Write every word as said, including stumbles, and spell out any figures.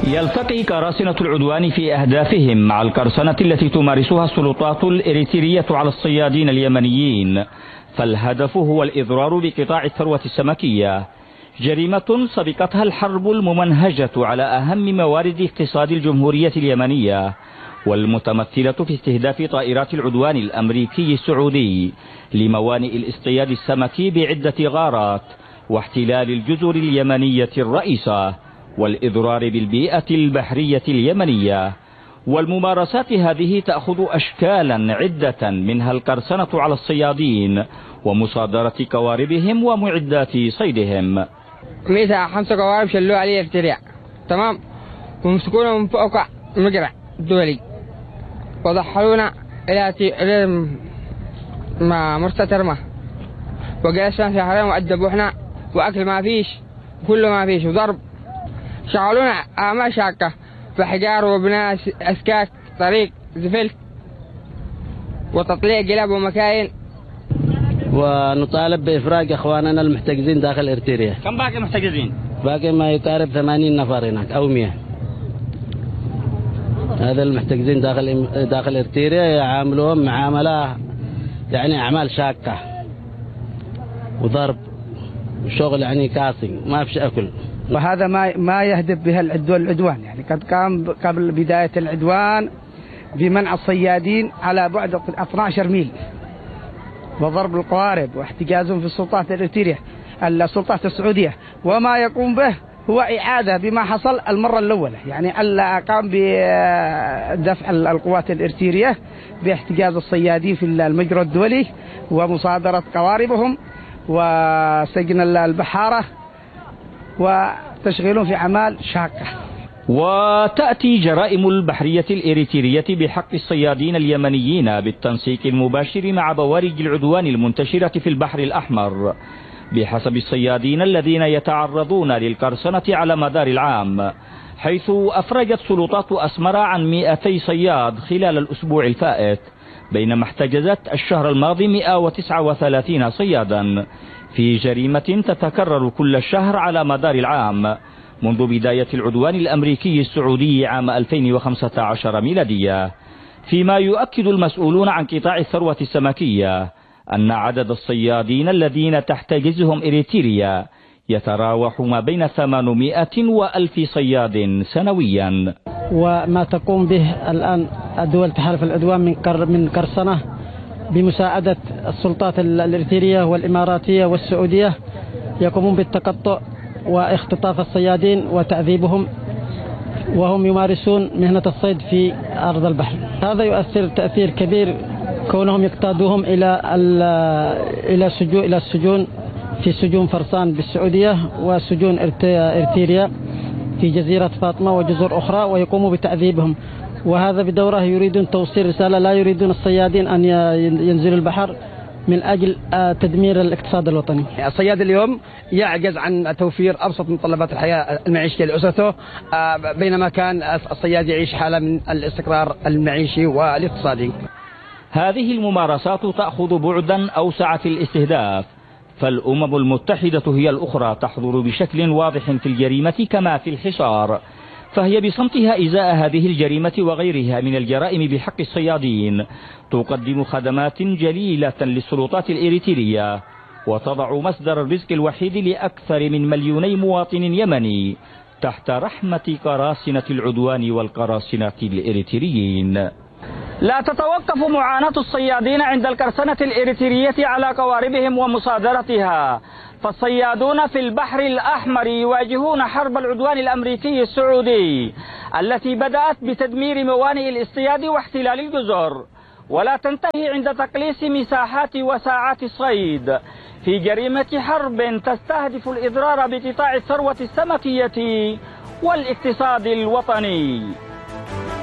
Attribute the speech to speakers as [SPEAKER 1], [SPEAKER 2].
[SPEAKER 1] يلتقي قراصنة العدوان في أهدافهم مع القرصنة التي تمارسها السلطات الإريترية على الصيادين اليمنيين، فالهدف هو الإضرار بقطاع الثروة السمكية، جريمة سبقتها الحرب الممنهجة على أهم موارد اقتصاد الجمهورية اليمنية، والمتمثلة في استهداف طائرات العدوان الأمريكي السعودي لموانئ الاصطياد السمكي بعدة غارات، واحتلال الجزر اليمنية الرئيسة، والإضرار بالبيئة البحرية اليمنية. والممارسات هذه تأخذ أشكالا عدة، منها القرصنة على الصيادين ومصادرة قواربهم ومعدات صيدهم.
[SPEAKER 2] ميسا خمسة قوارب شلوا عليه افتراء، تمام، ومسكونا من فوق مجرى دولي، وضحلونا إلى إلى ما مرسى ترمى، وجلسنا شهرين وأدبونا وأكل ما فيش، كله ما فيش، وضرب، شغلونا أعمال شاقة بحجار وبناء أسكاك طريق زفل وتطليع قلب ومكاين.
[SPEAKER 3] ونطالب بإفراج إخواننا المحتجزين داخل إريتريا.
[SPEAKER 1] كم باقي محتجزين؟
[SPEAKER 3] باقي ما يقارب ثمانين نفر هناك أو مئة. هذا المحتجزين داخل داخل إريتريا يعاملوهم معاملة يعني أعمال شاقة وضرب وشغل يعني كاسي، ما فيش أكل.
[SPEAKER 4] وهذا ما ما يهدف بها العدوان، يعني قد قام قبل بداية العدوان بمنع الصيادين على بعد اثني عشر ميل، وضرب القوارب واحتجازهم في السلطات الإريترية السلطات السعودية، وما يقوم به هو إعادة بما حصل المرة الأولى، يعني ألا قام بدفع القوات الإريترية باحتجاز الصيادين في المجرى الدولي ومصادرة قواربهم وسجن البحارة وتشغيلهم في أعمال شاقة.
[SPEAKER 1] وتأتي جرائم البحرية الإريترية بحق الصيادين اليمنيين بالتنسيق المباشر مع بوارج العدوان المنتشرة في البحر الأحمر، بحسب الصيادين الذين يتعرضون للقرصنة على مدار العام، حيث أفرجت سلطات أسمرة عن مئتي صياد خلال الأسبوع الفائت، بينما احتجزت الشهر الماضي مئة وتسعة وثلاثين صيادا في جريمة تتكرر كل شهر على مدار العام منذ بداية العدوان الأمريكي السعودي عام ألفين وخمسة عشر ميلادية. فيما يؤكد المسؤولون عن قطاع الثروة السمكية أن عدد الصيادين الذين تحتجزهم إريتريا يتراوح ما بين ثمانمائة وألف صياد سنويا.
[SPEAKER 5] وما تقوم به الآن الدول تحالف العدوان من من قرصنة بمساعدة السلطات الإريترية والإماراتية والسعودية، يقومون بالتقطع واختطاف الصيادين وتعذيبهم وهم يمارسون مهنة الصيد في أرض البحر. هذا يؤثر تأثير كبير كونهم يقتادوهم إلى إلى السجون إلى السجون في سجون فرسان بالسعودية وسجون إريتريا في جزيرة فاطمة وجزر أخرى، ويقوموا بتعذيبهم. وهذا بدوره يريدون توصيل رسالة، لا يريدون الصيادين أن ينزلوا البحر من أجل تدمير الاقتصاد الوطني.
[SPEAKER 4] الصياد اليوم يعجز عن توفير أبسط متطلبات الحياة المعيشية لأسرته، بينما كان الصياد يعيش حالة من الاستقرار المعيشي والاقتصادي.
[SPEAKER 1] هذه الممارسات تأخذ بعدا أوسع في الاستهداف، فالأمم المتحدة هي الأخرى تحضر بشكل واضح في الجريمة كما في الحصار، فهي بصمتها إزاء هذه الجريمة وغيرها من الجرائم بحق الصيادين تقدم خدمات جليلة للسلطات الإريترية، وتضع مصدر الرزق الوحيد لأكثر من مليوني مواطن يمني تحت رحمة قراصنة العدوان والقراصنة الإريتريين. لا تتوقف معاناة الصيادين عند القرصنة الإريترية على قواربهم ومصادرتها، فالصيادون في البحر الأحمر يواجهون حرب العدوان الأمريكي السعودي التي بدأت بتدمير موانئ الاصطياد واحتلال الجزر، ولا تنتهي عند تقليص مساحات وساعات الصيد، في جريمة حرب تستهدف الإضرار بقطاع الثروة السمكية والاقتصاد الوطني.